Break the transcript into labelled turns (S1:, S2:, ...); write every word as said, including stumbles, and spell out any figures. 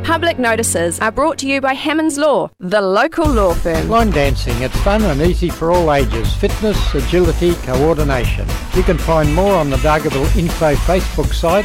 S1: public notices are brought to you by Hammonds Law, the local law firm.
S2: Line dancing, it's fun and easy for all ages. Fitness, agility, coordination. You can find more on the Dargaville Info Facebook site